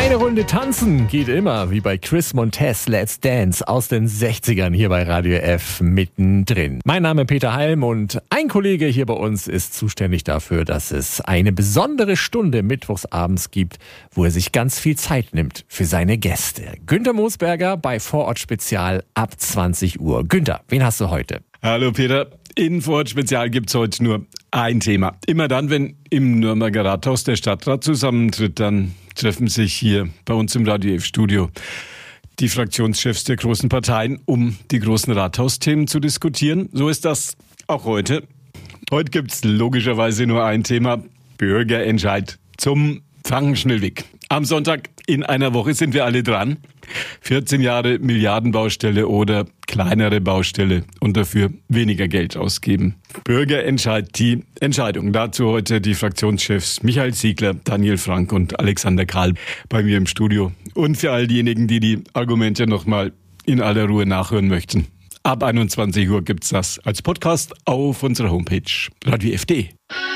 Eine Runde tanzen geht immer, wie bei Chris Montez Let's Dance aus den 60ern hier bei Radio F mittendrin. Mein Name ist Peter Halm und ein Kollege hier bei uns ist zuständig dafür, dass es eine besondere Stunde mittwochsabends gibt, wo er sich ganz viel Zeit nimmt für seine Gäste. Günther Moosberger bei Vorort Spezial ab 20 Uhr. Günther, wen hast du heute? Hallo Peter, in Vorort Spezial gibt's heute nur ein Thema. Immer dann, wenn im Nürnberger Rathaus der Stadtrat zusammentritt, dann treffen sich hier bei uns im Radio F-Studio die Fraktionschefs der großen Parteien, um die großen Rathausthemen zu diskutieren. So ist das auch heute. Heute gibt's logischerweise nur ein Thema: Bürgerentscheid zum Frankenschnellweg. Am Sonntag in einer Woche sind wir alle dran. 14 Jahre Milliardenbaustelle oder kleinere Baustelle und dafür weniger Geld ausgeben. Bürgerentscheid, die Entscheidung. Dazu heute die Fraktionschefs Michael Ziegler, Daniel Frank und Alexander Karl bei mir im Studio. Und für all diejenigen, die die Argumente nochmal in aller Ruhe nachhören möchten: ab 21 Uhr gibt's das als Podcast auf unserer Homepage Radio FD.